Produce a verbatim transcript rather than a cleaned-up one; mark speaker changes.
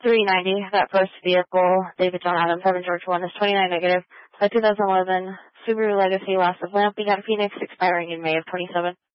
Speaker 1: three ninety, that first vehicle, David John Adams, seven George one, is twenty-nine negative. So two thousand eleven Subaru Legacy, loss of lamp, we got Phoenix, expiring in May of twenty-seven.